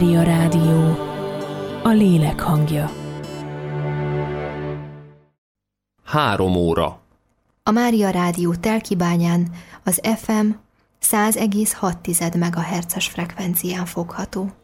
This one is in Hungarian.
Mária Rádió, a lélek hangja. 3 óra. A Mária Rádió Telkibányán az FM 100,6 MHz-es frekvencián fogható.